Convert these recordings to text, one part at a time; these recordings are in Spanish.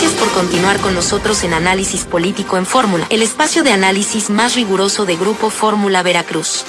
Gracias por continuar con nosotros en Análisis Político en Fórmula, el espacio de análisis más riguroso de Grupo Fórmula Veracruz.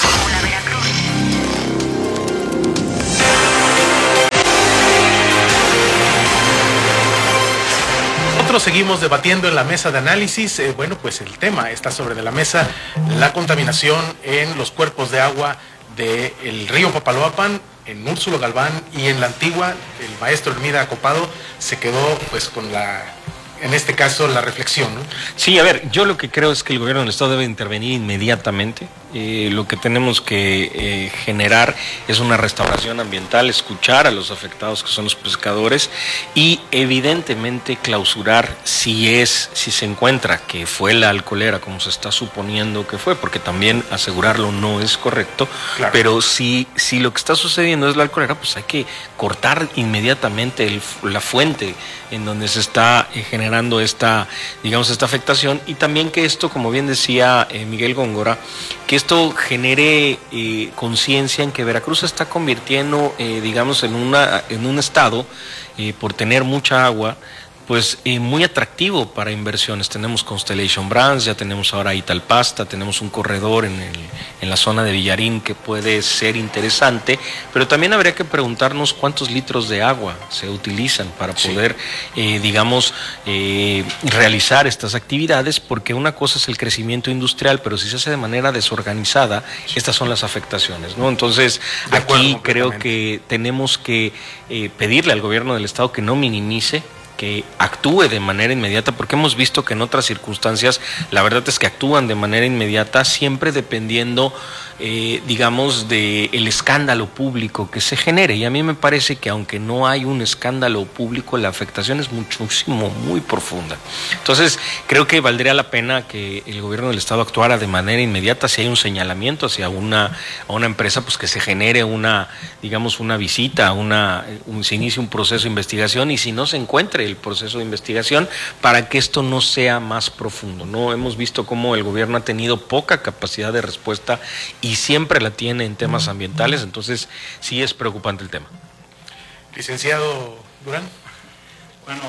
Nosotros seguimos debatiendo en la mesa de análisis. Bueno, pues el tema está sobre de la mesa: la contaminación en los cuerpos de agua del río Papaloapan, en Úrsulo Galván y en La Antigua. El maestro Hermida Copado se quedó pues con en este caso, la reflexión, ¿no? Sí, a ver, yo lo que creo es que el gobierno del Estado debe intervenir inmediatamente. Lo que tenemos que generar es una restauración ambiental, escuchar a los afectados, que son los pescadores, y evidentemente clausurar si se encuentra que fue la alcoholera, como se está suponiendo que fue, porque también asegurarlo no es correcto, claro. Pero si lo que está sucediendo es la alcoholera, pues hay que cortar inmediatamente la fuente en donde se está generando esta afectación, y también que esto, como bien decía Miguel Góngora, que esto genere conciencia en que Veracruz se está convirtiendo, en un estado, por tener mucha agua, pues muy atractivo para inversiones. Tenemos Constellation Brands, ya tenemos ahora Italpasta, tenemos un corredor en la zona de Villarín que puede ser interesante, pero también habría que preguntarnos cuántos litros de agua se utilizan para poder, realizar estas actividades, porque una cosa es el crecimiento industrial, pero si se hace de manera desorganizada, estas son las afectaciones, ¿no? Entonces, aquí creo que tenemos que pedirle al gobierno del Estado que no minimice, que actúe de manera inmediata, porque hemos visto que en otras circunstancias la verdad es que actúan de manera inmediata, siempre dependiendo, del escándalo público que se genere. Y a mí me parece que aunque no hay un escándalo público, la afectación es muy profunda. Entonces, creo que valdría la pena que el gobierno del Estado actuara de manera inmediata. Si hay un señalamiento hacia una empresa, pues que se genere una visita, se inicie un proceso de investigación, y si no se encuentre el proceso de investigación, para que esto no sea más profundo, ¿no? Hemos visto cómo el gobierno ha tenido poca capacidad de respuesta y siempre la tiene en temas ambientales, entonces sí es preocupante el tema. Licenciado Durán. Bueno,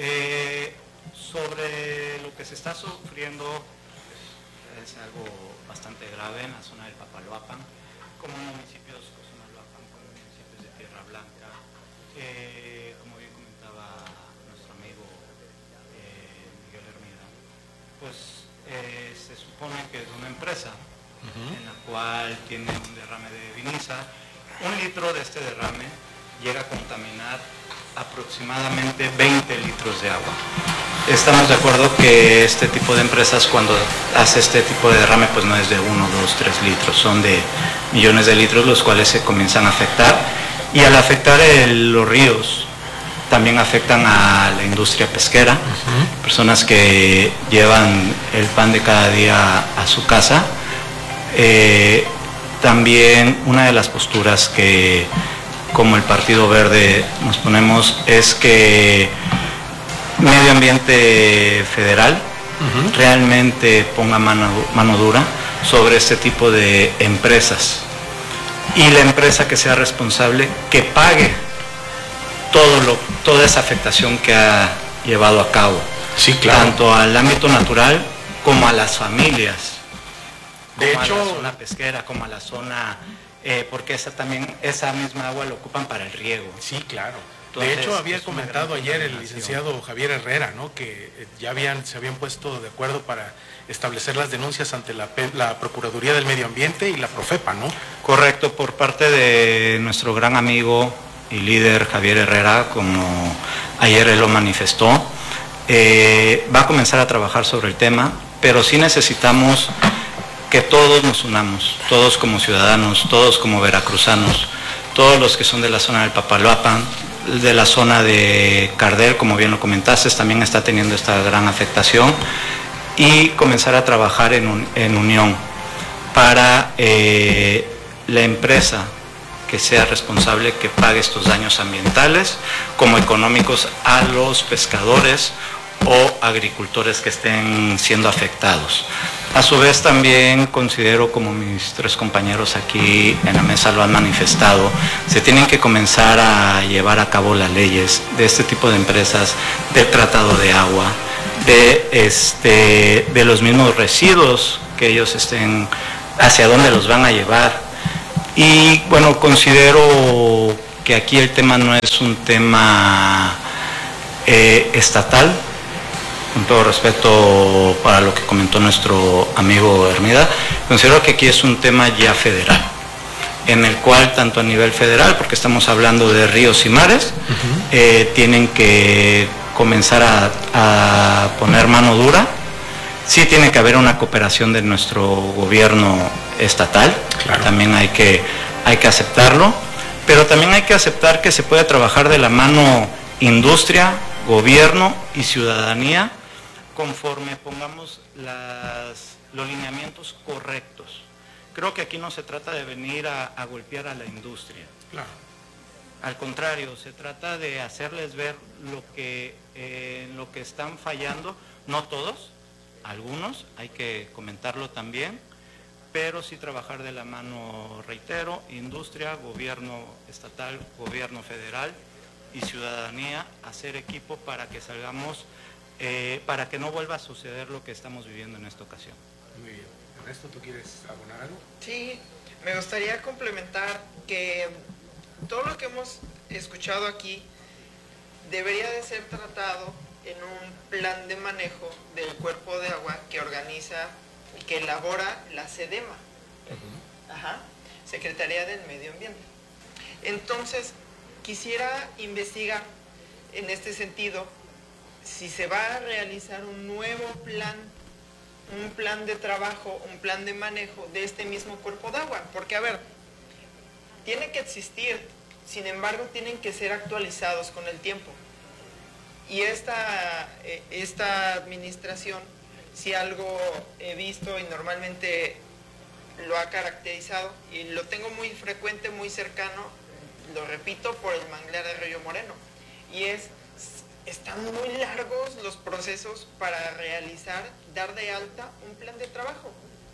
sobre lo que se está sufriendo, es algo bastante grave en la zona del Papaloapan, como municipios como Cosamaloapan, como municipios de Tierra Blanca, como bien comentaba nuestro amigo Miguel Hermida, pues se supone que es una empresa en la cual tiene un derrame de viniza. 1 litro de este derrame llega a contaminar aproximadamente 20 litros de agua. Estamos de acuerdo que este tipo de empresas, cuando hace este tipo de derrame, pues no es de 1, 2, 3 litros, son de millones de litros, los cuales se comienzan a afectar, y al afectar los ríos también afectan a la industria pesquera, personas que llevan el pan de cada día a su casa. También una de las posturas que como el Partido Verde nos ponemos es que Medio Ambiente Federal realmente ponga mano dura sobre este tipo de empresas, y la empresa que sea responsable, que pague toda esa afectación que ha llevado a cabo, sí, claro, tanto al ámbito natural como a las familias, de hecho, a la zona pesquera, como a la zona, porque esa misma agua la ocupan para el riego. Sí, claro. Entonces, de hecho, había comentado ayer el licenciado Javier Herrera, ¿no?, que se habían puesto de acuerdo para establecer las denuncias ante la Procuraduría del Medio Ambiente y la Profepa, ¿no? Correcto, por parte de nuestro gran amigo y líder Javier Herrera, como ayer él lo manifestó, va a comenzar a trabajar sobre el tema, pero sí necesitamos que todos nos unamos, todos como ciudadanos, todos como veracruzanos, todos los que son de la zona del Papaloapan, de la zona de Cardel, como bien lo comentaste, también está teniendo esta gran afectación, y comenzar a trabajar en unión para la empresa que sea responsable, que pague estos daños ambientales como económicos a los pescadores o agricultores que estén siendo afectados. A su vez también considero, como mis 3 compañeros aquí en la mesa lo han manifestado, se tienen que comenzar a llevar a cabo las leyes de este tipo de empresas, del tratado de agua, de los mismos residuos que ellos estén, hacia dónde los van a llevar. Y bueno, considero que aquí el tema no es un tema estatal, con todo respeto para lo que comentó nuestro amigo Hermida, considero que aquí es un tema ya federal, en el cual tanto a nivel federal, porque estamos hablando de ríos y mares, tienen que comenzar a poner mano dura. Sí tiene que haber una cooperación de nuestro gobierno estatal, claro. También hay que aceptarlo, pero también hay que aceptar que se puede trabajar de la mano industria, gobierno y ciudadanía, conforme pongamos los lineamientos correctos. Creo que aquí no se trata de venir a golpear a la industria. Claro. Al contrario, se trata de hacerles ver lo que están fallando, no todos, algunos, hay que comentarlo también, pero sí trabajar de la mano, reitero, industria, gobierno estatal, gobierno federal y ciudadanía, hacer equipo para que salgamos, para que no vuelva a suceder lo que estamos viviendo en esta ocasión. Muy bien. Ernesto, ¿tú quieres abonar algo? Sí, me gustaría complementar que todo lo que hemos escuchado aquí debería de ser tratado en un plan de manejo del cuerpo de agua que organiza y que elabora la SEDEMA, Secretaría del Medio Ambiente. Entonces, quisiera investigar en este sentido si se va a realizar un nuevo plan, un plan de trabajo, un plan de manejo de este mismo cuerpo de agua, porque a ver, tiene que existir, sin embargo tienen que ser actualizados con el tiempo. Y esta administración, si algo he visto y normalmente lo ha caracterizado, y lo tengo muy frecuente, muy cercano, lo repito, por el manglar de Río Moreno, y están muy largos los procesos para realizar, dar de alta un plan de trabajo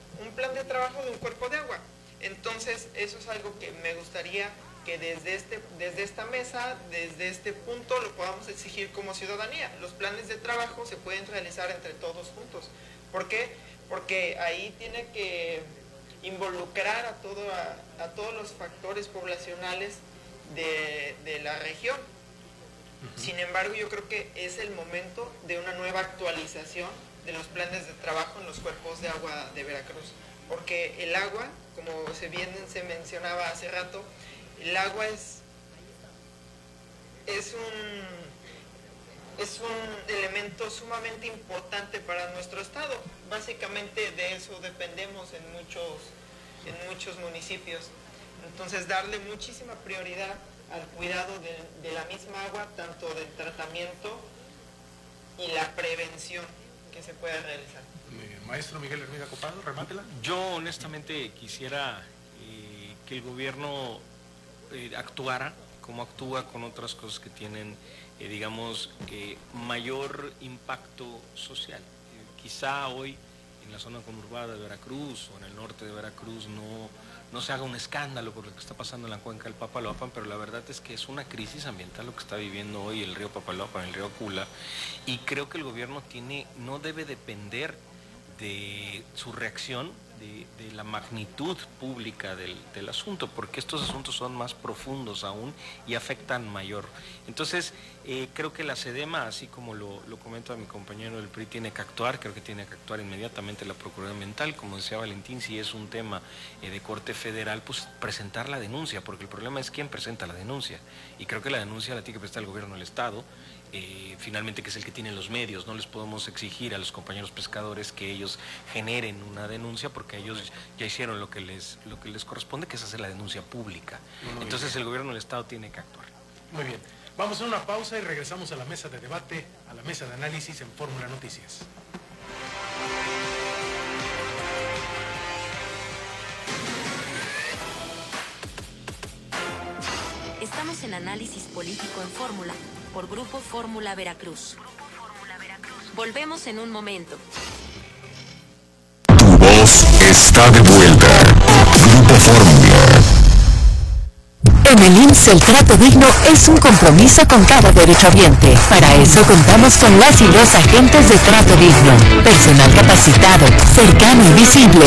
de un cuerpo de agua. Entonces, eso es algo que me gustaría que desde esta mesa, desde este punto, lo podamos exigir como ciudadanía. Los planes de trabajo se pueden realizar entre todos juntos. ¿Por qué? Porque ahí tiene que involucrar a todos los factores poblacionales de la región. Sin embargo, yo creo que es el momento de una nueva actualización de los planes de trabajo en los cuerpos de agua de Veracruz. Porque el agua, como se mencionaba hace rato, el agua es un elemento sumamente importante para nuestro estado. Básicamente de eso dependemos en muchos municipios. Entonces, darle muchísima prioridad al cuidado de la misma agua, tanto del tratamiento y la prevención que se pueda realizar. Maestro Miguel Hermida Copado, remátela. Yo honestamente quisiera que el gobierno actuara como actúa con otras cosas que tienen, digamos, mayor impacto social. Quizá hoy en la zona conurbada de Veracruz o en el norte de Veracruz no se haga un escándalo por lo que está pasando en la cuenca del Papaloapan, pero la verdad es que es una crisis ambiental lo que está viviendo hoy el río Papaloapan, el río Acula, y creo que el gobierno no debe depender de su reacción, de la magnitud pública del asunto, porque estos asuntos son más profundos aún y afectan mayor. Entonces, creo que la SEDEMA, así como lo comenta mi compañero del PRI, tiene que actuar, creo que tiene que actuar inmediatamente la Procuraduría Ambiental, como decía Valentín, si es un tema de corte federal, pues presentar la denuncia, porque el problema es quién presenta la denuncia, y creo que la denuncia la tiene que presentar el gobierno del Estado, finalmente, que es el que tiene los medios. No les podemos exigir a los compañeros pescadores que ellos generen una denuncia, porque ellos ya hicieron lo que les corresponde, que es hacer la denuncia pública. Entonces el gobierno del Estado tiene que actuar. Muy bien, vamos a una pausa y regresamos a la mesa de debate, a la mesa de análisis en Fórmula Noticias. Estamos en Análisis Político en Fórmula, por Grupo Fórmula Veracruz. Volvemos en un momento. Tu voz está de vuelta. Grupo Fórmula. En el IMSS el trato digno es un compromiso con cada derechohabiente. Para eso contamos con las y los agentes de trato digno. Personal capacitado, cercano y visible,